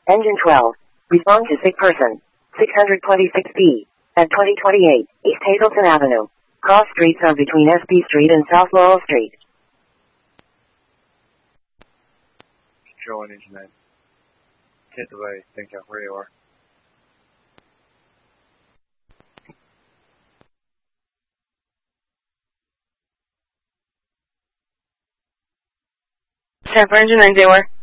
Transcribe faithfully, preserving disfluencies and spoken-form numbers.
Engine twelve. Respond to sick person. six twenty-six B. At twenty twenty-eight, East Hazleton Avenue. Cross streets are between S B Street and South Laurel Street. Control and engine nine. Hit the way. Think out where you are. Ten for engine nine, J W A R.